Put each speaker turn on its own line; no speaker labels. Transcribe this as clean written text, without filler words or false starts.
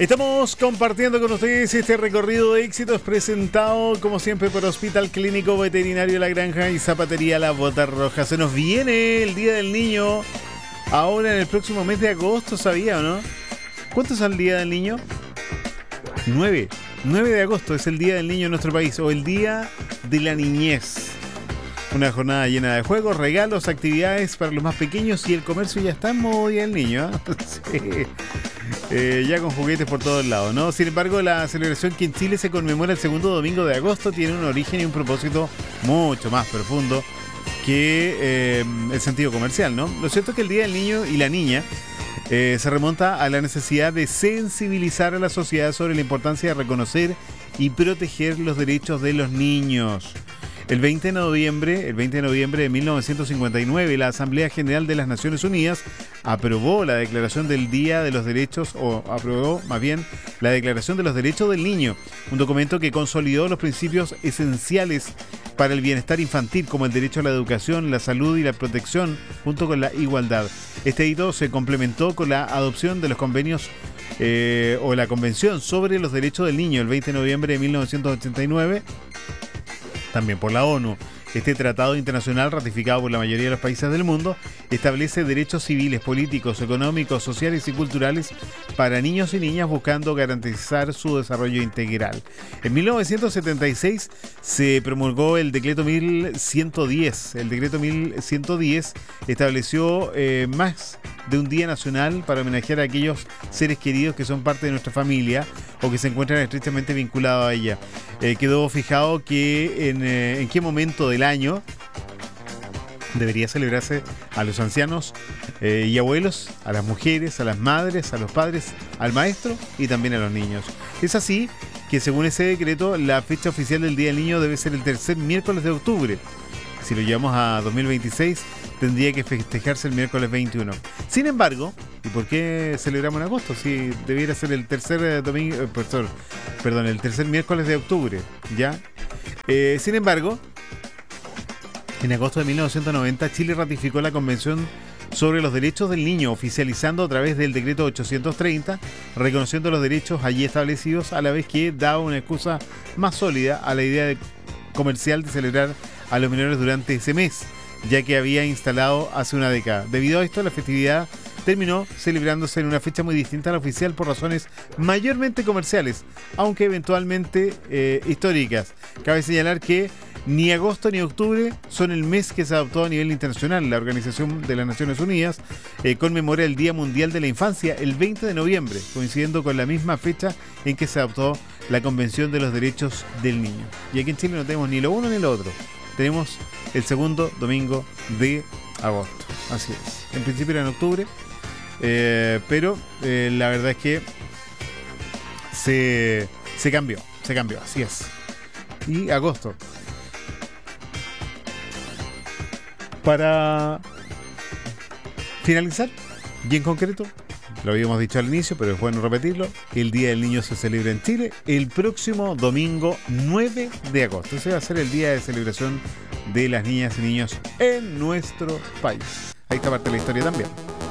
Estamos compartiendo con ustedes este recorrido de éxitos presentado como siempre por Hospital Clínico Veterinario La Granja y Zapatería La Bota Roja. Se nos viene el Día del Niño ahora en el próximo mes de agosto, ¿sabía o no? ¿Cuánto es el Día del Niño? 9 de agosto es el Día del Niño en nuestro país, o el Día de la Niñez. Una jornada llena de juegos, regalos, actividades para los más pequeños, y el comercio ya está en modo Día del Niño, ¿eh? Sí. Ya con juguetes por todos lados, ¿no? Sin embargo, la celebración que en Chile se conmemora el segundo domingo de agosto tiene un origen y un propósito mucho más profundo que el sentido comercial, ¿no? Lo cierto es que el Día del Niño y la Niña se remonta a la necesidad de sensibilizar a la sociedad sobre la importancia de reconocer y proteger los derechos de los niños. El 20 de noviembre de 1959, la Asamblea General de las Naciones Unidas aprobó la Declaración del Día de los Derechos, o aprobó más bien la Declaración de los Derechos del Niño, un documento que consolidó los principios esenciales para el bienestar infantil, como el derecho a la educación, la salud y la protección, junto con la igualdad. Este hito se complementó con la adopción de los convenios o la Convención sobre los Derechos del Niño el 20 de noviembre de 1989, también por la ONU. Este tratado internacional, ratificado por la mayoría de los países del mundo, establece derechos civiles, políticos, económicos, sociales y culturales para niños y niñas, buscando garantizar su desarrollo integral. En 1976 se promulgó el Decreto 1110. El Decreto 1110 estableció más de un día nacional para homenajear a aquellos seres queridos que son parte de nuestra familia o que se encuentran estrechamente vinculados a ella. Quedó fijado que en qué momento del año debería celebrarse a los ancianos y abuelos, a las mujeres, a las madres, a los padres, al maestro y también a los niños. Es así que, según ese decreto, la fecha oficial del Día del Niño debe ser el tercer miércoles de octubre. Si lo llevamos a 2026, tendría que festejarse el miércoles 21. Sin embargo, ¿y por qué celebramos en agosto? Si debiera ser el tercer el tercer miércoles de octubre, ¿ya? Sin embargo, en agosto de 1990, Chile ratificó la Convención sobre los Derechos del Niño, oficializando a través del Decreto 830, reconociendo los derechos allí establecidos, a la vez que daba una excusa más sólida a la idea comercial de celebrar a los menores durante ese mes, ya que había instalado hace una década. Debido a esto, la festividad terminó celebrándose en una fecha muy distinta a la oficial por razones mayormente comerciales, aunque eventualmente históricas. Cabe señalar que ni agosto ni octubre son el mes que se adoptó a nivel internacional. La Organización de las Naciones Unidas conmemora el Día Mundial de la Infancia el 20 de noviembre, coincidiendo con la misma fecha en que se adoptó la Convención de los Derechos del Niño. Y aquí en Chile no tenemos ni lo uno ni lo otro. Tenemos el segundo domingo de agosto. Así es. En principio era en octubre, pero la verdad es que se cambió, así es. Y agosto. Para finalizar, y en concreto, lo habíamos dicho al inicio, pero es bueno repetirlo, el Día del Niño se celebra en Chile el próximo domingo 9 de agosto. Ese va a ser el día de celebración de las niñas y niños en nuestro país. Ahí está parte de la historia también.